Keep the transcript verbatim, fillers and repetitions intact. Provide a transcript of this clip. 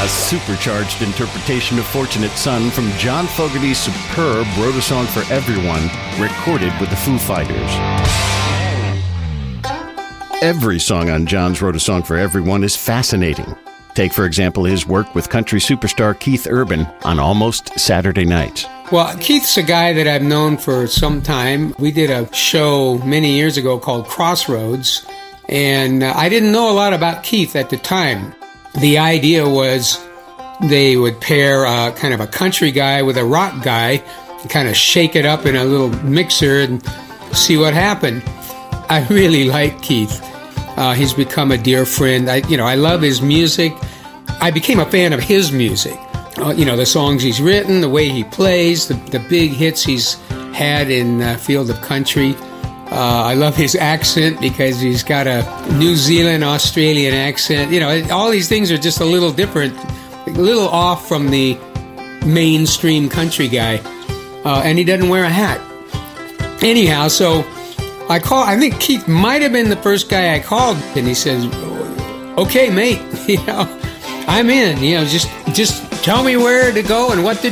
A supercharged interpretation of Fortunate Son from John Fogerty's superb Wrote a Song for Everyone, recorded with the Foo Fighters. Every song on John's Wrote a Song for Everyone is fascinating. Take, for example, his work with country superstar Keith Urban on Almost Saturday Nights. Well, Keith's a guy that I've known for some time. We did a show many years ago called Crossroads, and uh, I didn't know a lot about Keith at the time. The idea was they would pair uh, kind of a country guy with a rock guy and kind of shake it up in a little mixer and see what happened. I really like Keith. Uh, he's become a dear friend. I, you know, I love his music. I became a fan of his music. Uh, you know, the songs he's written, the way he plays, the, the big hits he's had in uh, Field of Country. Uh, I love his accent because he's got a New Zealand, Australian accent. You know, all these things are just a little different, a little off from the mainstream country guy. Uh, and he doesn't wear a hat. Anyhow, so I call. I think Keith might have been the first guy I called, and he says, "Okay, mate, you know, I'm in. You know, just just tell me where to go and what to